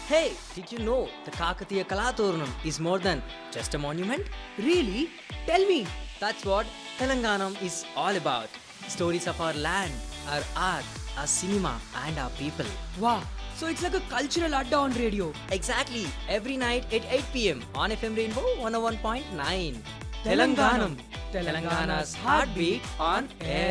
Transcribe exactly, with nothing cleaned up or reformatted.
Hey, did you know the Kakatiya Kalaturnam is more than just a monument? Really? Tell me. That's what Telanganam is all about. Stories of our land, our art, our cinema, and our people. Wow. So it's like a cultural adda on radio. Exactly, every night at eight p.m. on F M Rainbow one oh one point nine. Telanganam. Telangana's heartbeat on air.